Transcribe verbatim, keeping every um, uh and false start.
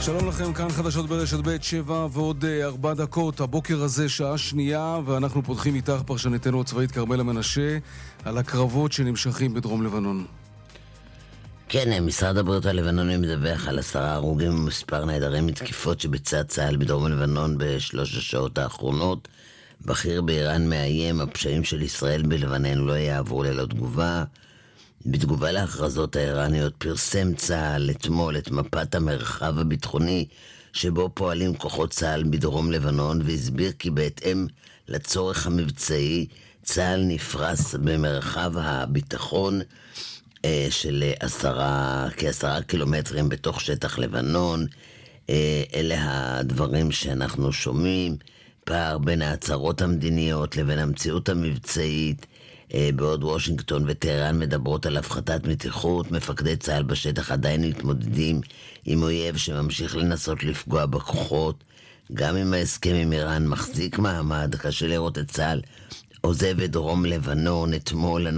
שלום לכם, כאן חדשות ברשת ב' שבע ועוד ארבע דקות. הבוקר הזה שעה שנייה, ואנחנו פותחים איתך פרשנתנו הצבאית כרמלה מנשה על הקרבות שנמשכים בדרום לבנון. כן, משרד הבריאות הלבנוני מדווח על עשרה הרוגים ומספר נעדרים מתקיפות שביצע צה"ל בדרום לבנון בשלוש השעות האחרונות. בכיר באיראן מאיים, הפשעים של ישראל בלבנון לא יעברו ללא תגובה. בתגובה להכרזות האיראניות פרסם צה"ל אתמול את מפת המרחב הביטחוני שבו פועלים כוחות צה"ל בדרום לבנון, והסביר כי בהתאם לצורך המבצעי צה"ל נפרס במרחב הביטחון אה, של עשרה, כעשרה קילומטרים בתוך שטח לבנון. אה, אלה הדברים שאנחנו שומעים, פער בין ההצהרות המדיניות לבין המציאות המבצעית. בעוד וושינגטון וטהרן מדברות על הפחתת מתיחות, מפקדי צה"ל בשטח עדיין מתמודדים עם אויב שממשיך לנסות לפגוע בכוחות. גם אם ההסכם עם איראן מחזיק מעמד, קשה לראות את צה"ל עוזב את דרום לבנון. אתמול